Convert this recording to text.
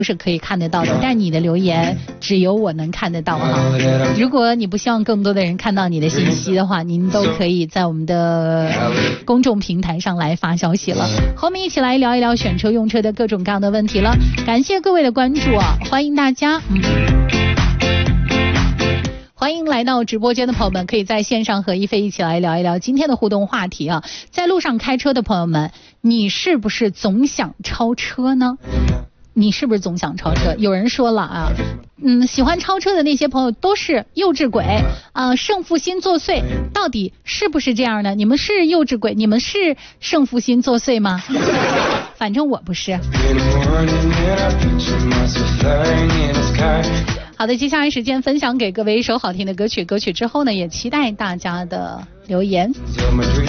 是可以看得到的，但你的留言只有我能看得到哈。如果你不希望更多的人看到你的信息的话，您都可以在我们的公众平台上来发消息了，和我们一起来聊一聊选车用车的各种各样的问题了。感谢各位的关注啊，欢迎大家。欢迎来到直播间的朋友们，可以在线上和一飞一起来聊一聊今天的互动话题啊。在路上开车的朋友们，你是不是总想超车呢？你是不是总想超车？有人说了啊，喜欢超车的那些朋友都是幼稚鬼啊，胜负心作祟。到底是不是这样呢？你们是幼稚鬼，你们是胜负心作祟吗？反正我不是。好的，接下来时间分享给各位一首好听的歌曲，歌曲之后呢，也期待大家的留言。